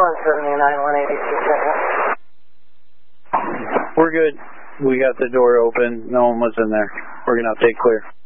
179, 182. We're good. We got the door open. No one was in there. We're going to take clear.